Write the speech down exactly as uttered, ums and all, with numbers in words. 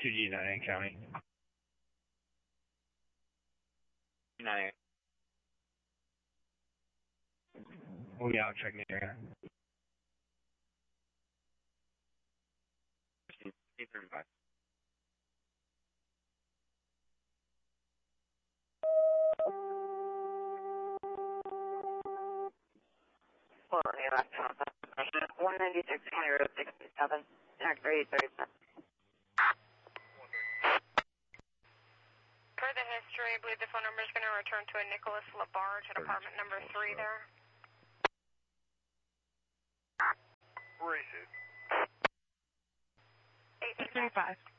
two G nine County. nine. We out checking the area. one ninety-six County Road sixty-seven, actor eight thirty-seven. Per the history, I believe the phone number is going to return to a Nicholas Labarge at apartment number three there. Where is it? eight thirty-five.